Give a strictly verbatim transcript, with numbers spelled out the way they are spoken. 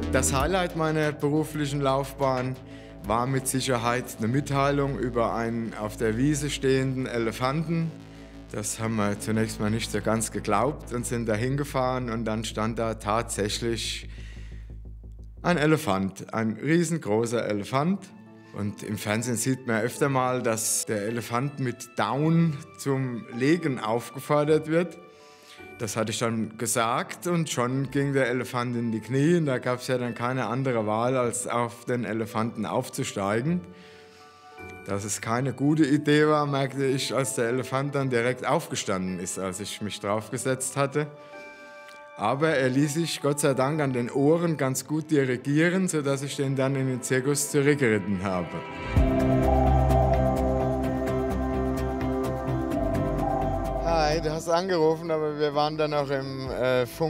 Das Highlight meiner beruflichen Laufbahn war mit Sicherheit eine Mitteilung über einen auf der Wiese stehenden Elefanten. Das haben wir zunächst mal nicht so ganz geglaubt und sind da hingefahren und dann stand da tatsächlich ein Elefant, ein riesengroßer Elefant. Und im Fernsehen sieht man öfter mal, dass der Elefant mit Down zum Legen aufgefordert wird. Das hatte ich dann gesagt und schon ging der Elefant in die Knie. Und da gab es ja dann keine andere Wahl, als auf den Elefanten aufzusteigen. Dass es keine gute Idee war, merkte ich, als der Elefant dann direkt aufgestanden ist, als ich mich draufgesetzt hatte. Aber er ließ sich Gott sei Dank an den Ohren ganz gut dirigieren, sodass ich den dann in den Zirkus zurückgeritten habe. Hi, du hast angerufen, aber wir waren dann noch im äh, Funk.